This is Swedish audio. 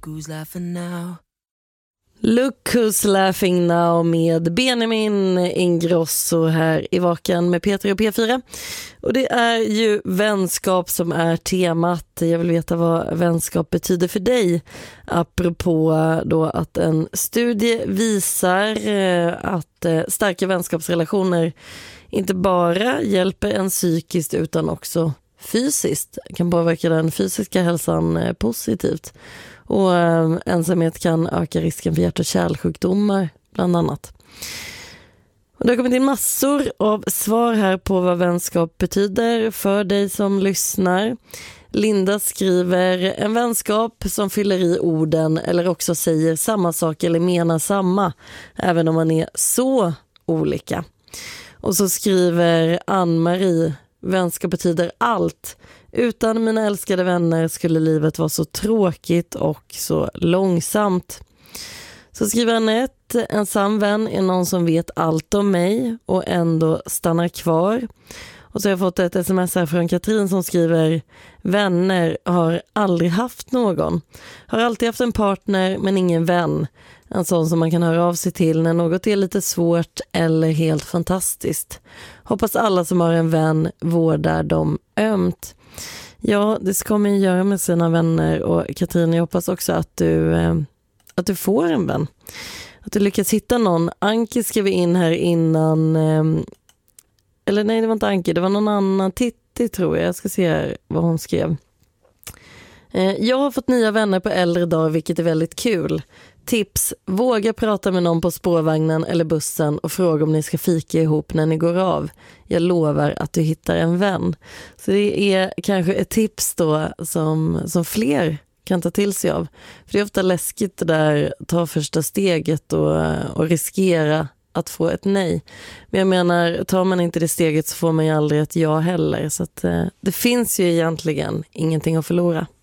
who's laughing now. Look Who's Laughing Now med Benjamin Ingrosso här i Vakan med Peter och P4. Och det är ju vänskap som är temat. Jag vill veta vad vänskap betyder för dig. Apropå då att en studie visar att starka vänskapsrelationer inte bara hjälper en psykiskt utan också fysiskt. Kan påverka den fysiska hälsan positivt. Och ensamhet kan öka risken för hjärt- och kärlsjukdomar bland annat. Och det har kommit in massor av svar här på vad vänskap betyder för dig som lyssnar. Linda skriver: en vänskap som fyller i orden eller också säger samma sak eller menar samma, även om man är så olika. Och så skriver Ann-Marie: vänskap betyder allt. Utan mina älskade vänner skulle livet vara så tråkigt och så långsamt. Så skriver Annette: en sann vän är någon som vet allt om mig och ändå stannar kvar. Och så har jag fått ett sms här från Katrin som skriver: vänner har aldrig haft någon. Har alltid haft en partner men ingen vän. En sån som man kan höra av sig till när något är lite svårt eller helt fantastiskt. Hoppas alla som har en vän vårdar dem ömt. Ja, det ska man ju göra med sina vänner. Och Katrin, jag hoppas också att du får en vän. Att du lyckas hitta någon. Anki skrev in här innan... Eller nej, det var inte Anki. Det var någon annan. Titti tror jag. Jag ska se här vad hon skrev. Jag har fått nya vänner på äldre dagar, vilket är väldigt kul. Tips: våga prata med någon på spårvagnen eller bussen och fråga om ni ska fika ihop när ni går av. Jag lovar att du hittar en vän. Så det är kanske ett tips då som fler kan ta till sig av. För det är ofta läskigt det där, ta första steget och riskera att få ett nej. Men jag menar, tar man inte det steget så får man ju aldrig ett ja heller. Så att, det finns ju egentligen ingenting att förlora.